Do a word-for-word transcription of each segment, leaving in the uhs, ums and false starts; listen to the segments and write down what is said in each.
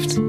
blijft.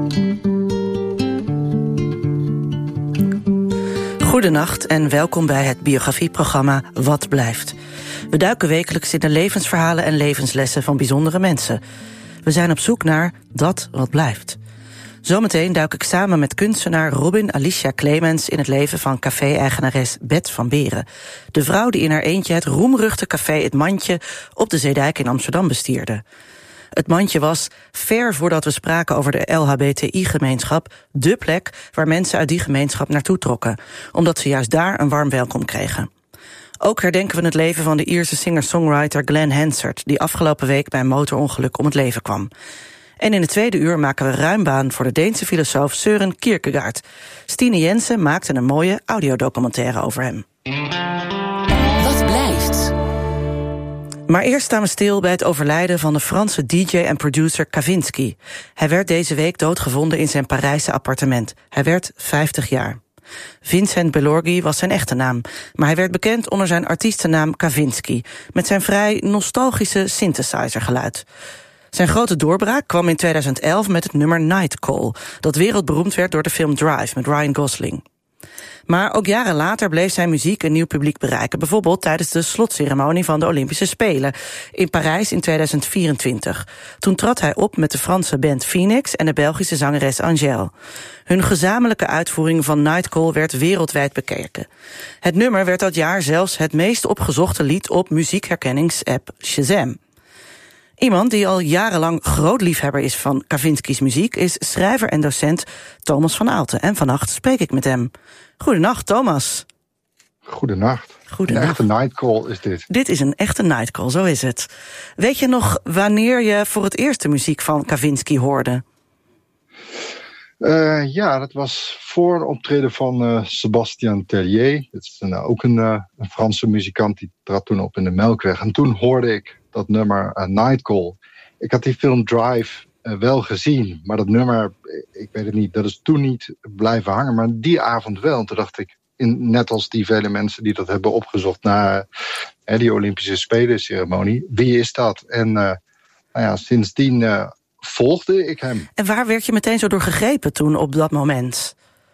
Goedenacht en welkom bij het biografieprogramma Wat blijft. We duiken wekelijks in de levensverhalen en levenslessen van bijzondere mensen. We zijn op zoek naar dat wat blijft. Zometeen duik ik samen met kunstenaar Robin Alicia Clemens in het leven van café-eigenares Bet van Beren. De vrouw die in haar eentje het roemruchte café Het Mandje op de Zeedijk in Amsterdam bestierde. Het Mandje was, ver voordat we spraken over de L H B T I-gemeenschap, dé plek waar mensen uit die gemeenschap naartoe trokken, omdat ze juist daar een warm welkom kregen. Ook herdenken we het leven van de Ierse singer-songwriter Glen Hansard, die afgelopen week bij een motorongeluk om het leven kwam. En in het tweede uur maken we ruim baan voor de Deense filosoof Søren Kierkegaard. Stine Jensen maakte een mooie audiodocumentaire over hem. Wat blijft? Maar eerst staan we stil bij het overlijden van de Franse D J en producer Kavinsky. Hij werd deze week doodgevonden in zijn Parijse appartement. Hij werd vijftig jaar. Vincent Belorghi was zijn echte naam, maar hij werd bekend onder zijn artiestennaam Kavinsky, met zijn vrij nostalgische synthesizergeluid. Zijn grote doorbraak kwam in tweeduizend elf met het nummer Night Call, dat wereldberoemd werd door de film Drive met Ryan Gosling. Maar ook jaren later bleef zijn muziek een nieuw publiek bereiken, bijvoorbeeld tijdens de slotceremonie van de Olympische Spelen in Parijs in tweeduizend vierentwintig. Toen trad hij op met de Franse band Phoenix en de Belgische zangeres Angèle. Hun gezamenlijke uitvoering van Night Call werd wereldwijd bekeken. Het nummer werd dat jaar zelfs het meest opgezochte lied op muziekherkenningsapp Shazam. Iemand die al jarenlang groot liefhebber is van Kavinsky's muziek is schrijver en docent Thomas van Aalten. En vannacht spreek ik met hem. Goedenacht, Thomas. Goedenacht. Goedenacht. Een echte nightcall is dit. Dit is een echte nightcall, zo is het. Weet je nog wanneer je voor het eerst de muziek van Kavinsky hoorde? Uh, ja, dat was voor een optreden van uh, Sébastien Tellier. Dat is een, ook een, uh, een Franse muzikant, die trad toen op in de Melkweg. En toen hoorde ik dat nummer uh, Nightcall. Ik had die film Drive uh, wel gezien, maar dat nummer, ik weet het niet, dat is toen niet blijven hangen. Maar die avond wel. En toen dacht ik, in, net als die vele mensen die dat hebben opgezocht na uh, die Olympische Spelen-ceremonie, wie is dat? En uh, nou ja, sindsdien uh, volgde ik hem. En waar werd je meteen zo door gegrepen toen op dat moment?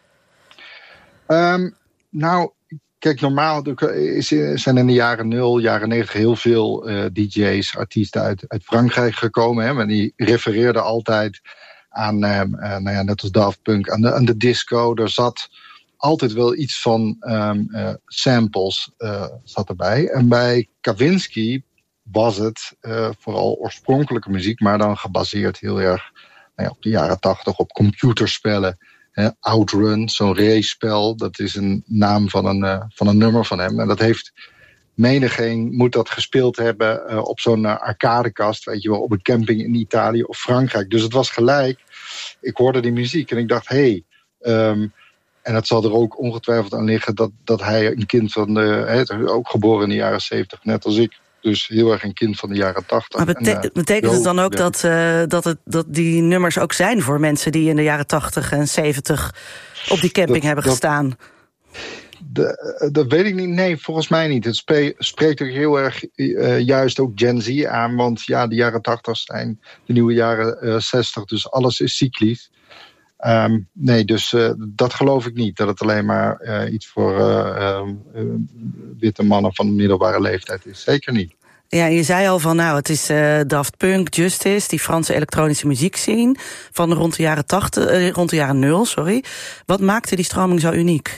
Um, nou, kijk, normaal zijn in de jaren nul, jaren negentig heel veel uh, D J's, artiesten uit, uit Frankrijk gekomen. Hè, maar die refereerden altijd aan, uh, uh, nou ja, net als Daft Punk, aan de, aan de disco. Er zat altijd wel iets van um, uh, samples uh, zat erbij. En bij Kavinsky was het uh, vooral oorspronkelijke muziek, maar dan gebaseerd heel erg nou ja, op de jaren tachtig, op computerspellen. Uh, Outrun, zo'n race-spel, dat is een naam van een, uh, van een nummer van hem. En dat heeft menigeen moet dat gespeeld hebben uh, op zo'n uh, arcadekast, weet je wel, op een camping in Italië of Frankrijk. Dus het was gelijk. Ik hoorde die muziek en ik dacht, hé, hey, um, en het zal er ook ongetwijfeld aan liggen dat, dat hij een kind van de, he, ook geboren in de jaren zeventig, net als ik. Dus heel erg een kind van de jaren tachtig. Maar bete- en, uh, betekent het dan ook ja. dat, uh, dat, het, dat die nummers ook zijn voor mensen die in de jaren tachtig en zeventig op die camping dat, hebben dat, gestaan? De, dat weet ik niet. Nee, volgens mij niet. Het spe- spreekt ook heel erg uh, juist ook Gen Z aan. Want ja, de jaren tachtig zijn de nieuwe jaren uh, zestig. Dus alles is cyclisch. Um, nee, dus uh, dat geloof ik niet. Dat het alleen maar uh, iets voor uh, uh, uh, witte mannen van de middelbare leeftijd is. Zeker niet. Ja, je zei al van, nou, het is uh, Daft Punk, Justice, die Franse elektronische muziekscene van rond de jaren tachtig, uh, rond de jaren nul, sorry. Wat maakte die stroming zo uniek?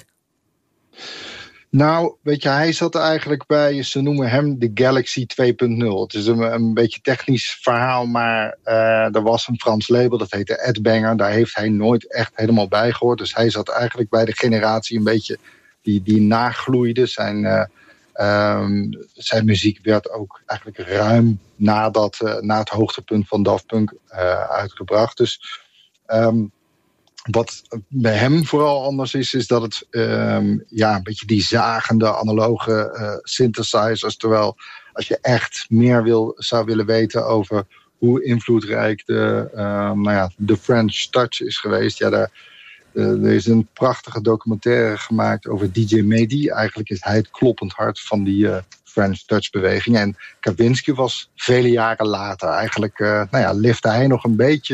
Nou, weet je, hij zat eigenlijk bij, ze noemen hem de Galaxy twee punt nul. Het is een, een beetje technisch verhaal, maar uh, er was een Frans label, dat heette Edbanger. Daar heeft hij nooit echt helemaal bij gehoord. Dus hij zat eigenlijk bij de generatie een beetje die, die nagloeide. Zijn, uh, um, zijn muziek werd ook eigenlijk ruim nadat, uh, na het hoogtepunt van Daft Punk uh, uitgebracht. Dus Um, Wat bij hem vooral anders is, is dat het um, ja, een beetje die zagende analoge uh, synthesizers. Terwijl als je echt meer wil, zou willen weten over hoe invloedrijk de, uh, nou ja, de French Touch is geweest. Ja, daar, uh, er is een prachtige documentaire gemaakt over D J Mehdi. Eigenlijk is hij het kloppend hart van die uh, French Touch beweging. En Kavinsky was vele jaren later. Eigenlijk uh, nou ja, lifte hij nog een beetje